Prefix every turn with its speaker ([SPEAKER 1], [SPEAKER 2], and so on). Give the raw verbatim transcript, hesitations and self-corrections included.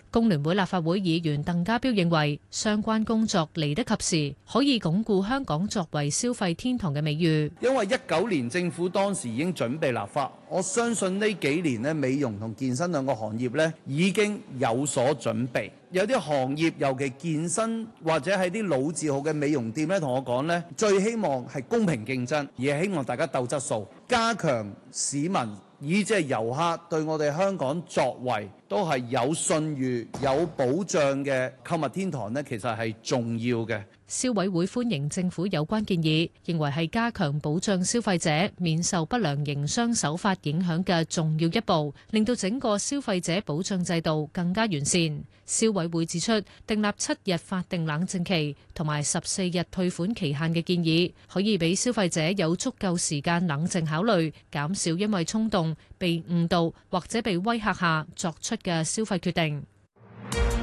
[SPEAKER 1] 工聯會立法會議員鄧家彪認為，相關工作嚟得及時，可以鞏固香港作為消費天堂嘅美譽。
[SPEAKER 2] 因為一九年政府當時已經準備立法，我相信呢幾年咧，美容同健身兩個行業咧已經有所準備。有啲行業，尤其健身或者係啲老字號嘅美容店咧，同我講咧，最希望係公平競爭，而係希望大家鬥質素，加強市民以至係遊客對我哋香港作為都係有信譽、有保障嘅購物天堂呢，其實係重要嘅。
[SPEAKER 1] 消委會歡迎政府有關建議，認為係加強保障消費者免受不良營商手法影響嘅重要一步，令到整個消費者保障制度更加完善。消委會指出，訂立七日法定冷靜期同埋十四日退款期限嘅建議，可以俾消費者有足夠時間冷靜考慮，減少因為衝動、被誤導或者被威嚇下作出嘅消費決定。